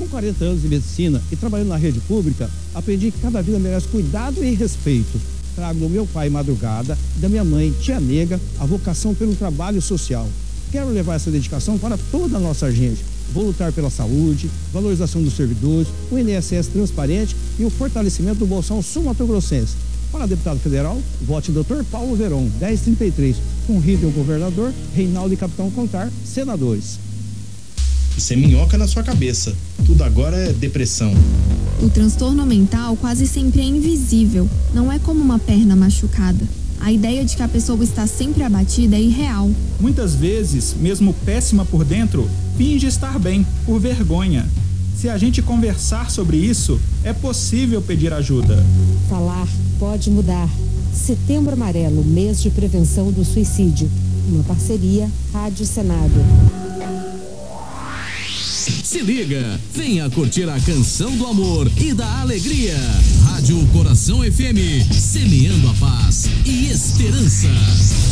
Com 40 anos de medicina e trabalhando na rede pública, aprendi que cada vida merece cuidado e respeito. Trago do meu pai Madrugada, da minha mãe Tia Nega, a vocação pelo trabalho social. Quero levar essa dedicação para toda a nossa gente. Vou lutar pela saúde, valorização dos servidores, o INSS transparente e o fortalecimento do Bolsão sul-mato-grossense. Para deputado federal, vote Dr. Paulo Veron, 1033. Convide o governador Reinaldo e Capitão Contar, senadores. Isso é minhoca na sua cabeça. Tudo agora é depressão. O transtorno mental quase sempre é invisível. Não é como uma perna machucada. A ideia de que a pessoa está sempre abatida é irreal. Muitas vezes, mesmo péssima por dentro, finge estar bem, por vergonha. Se a gente conversar sobre isso, é possível pedir ajuda. Falar pode mudar. Setembro Amarelo, mês de prevenção do suicídio. Uma parceria Rádio Senado. Se liga, venha curtir a canção do amor e da alegria. Rádio Coração FM, semeando a paz e esperança.